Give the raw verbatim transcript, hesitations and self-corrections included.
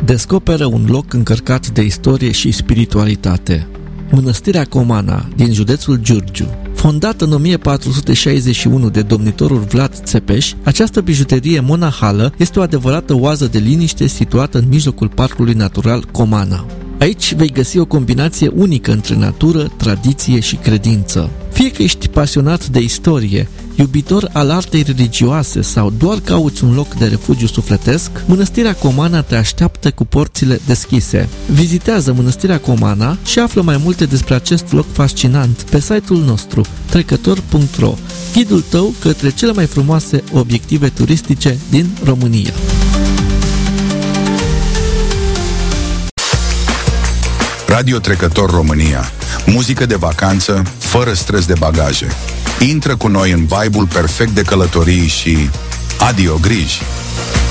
descoperă un loc încărcat de istorie și spiritualitate. Mănăstirea Comana, din județul Giurgiu. Fondată în o mie patru sute șaizeci și unu de domnitorul Vlad Țepeș, această bijuterie monahală este o adevărată oază de liniște situată în mijlocul parcului natural Comana. Aici vei găsi o combinație unică între natură, tradiție și credință. Fie că ești pasionat de istorie, iubitor al artei religioase sau doar cauți un loc de refugiu sufletesc, Mănăstirea Comana te așteaptă cu porțile deschise. Vizitează Mănăstirea Comana și află mai multe despre acest loc fascinant pe site-ul nostru trecător punct ro, ghidul tău către cele mai frumoase obiective turistice din România. Radio Trecător România. Muzică de vacanță, fără stres de bagaje. Intră cu noi în vibe-ul perfect de călătorii și adio griji.